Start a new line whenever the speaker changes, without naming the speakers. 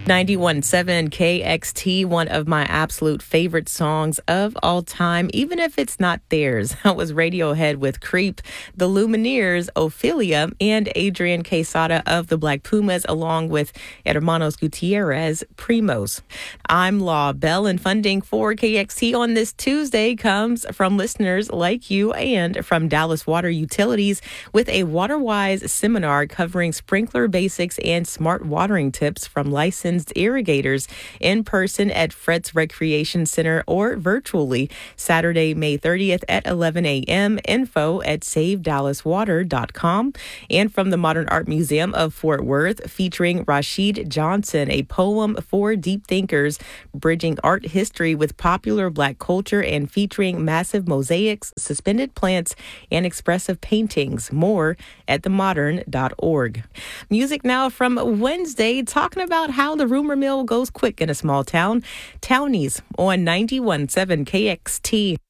91.7 KXT, one of my absolute favorite songs of all time, even if it's not theirs. That was Radiohead with Creep, the Lumineers, Ophelia, and Adrian Quesada of the Black Pumas, along with Hermanos Gutierrez, Primos. I'm Law Bell, and funding for KXT on this Tuesday comes from listeners like you and from Dallas Water Utilities with a WaterWise seminar covering sprinkler basics and smart watering tips from licensed irrigators in person at Fretz Recreation Center or virtually Saturday, May 30th at 11 a.m. Info at SaveDallasWater.com. And from the Modern Art Museum of Fort Worth, featuring Rashid Johnson, a poem for deep thinkers, bridging art history with popular Black culture and featuring massive mosaics, suspended plants, and expressive paintings. More at themodern.org. Music now from Wednesday, talking about how the rumor mill goes quick in a small town. Townies on 91.7 KXT.